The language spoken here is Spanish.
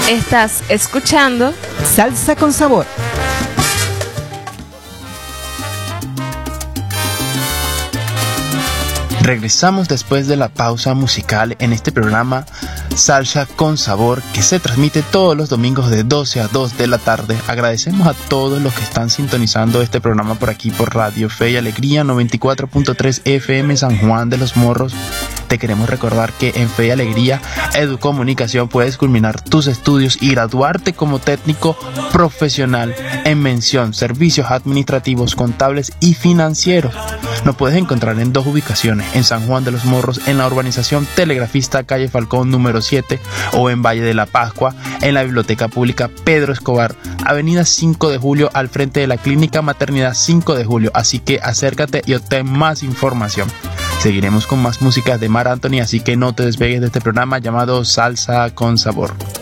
Estás escuchando Salsa con Sabor. Regresamos después de la pausa musical en este programa Salsa con Sabor, que se transmite todos los domingos de 12 a 2 de la tarde. Agradecemos a todos los que están sintonizando este programa por aquí por Radio Fe y Alegría 94.3 FM San Juan de los Morros. Te queremos recordar que en Fe y Alegría Educomunicación puedes culminar tus estudios y graduarte como técnico profesional en mención, servicios administrativos, contables y financieros. Nos puedes encontrar en dos ubicaciones, en San Juan de los Morros, en la urbanización Telegrafista, calle Falcón número 7, o en Valle de la Pascua, en la Biblioteca Pública Pedro Escobar, avenida 5 de Julio, al frente de la Clínica Maternidad 5 de Julio. Así que acércate y obtén más información. Seguiremos con más músicas de Mar Anthony, así que no te despegues de este programa llamado Salsa con Sabor.